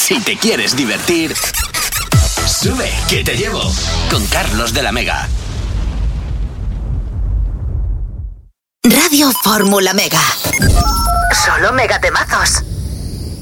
Si te quieres divertir, sube, que te llevo. Con Carlos de la Mega. Radio Fórmula Mega. Solo mega temazos.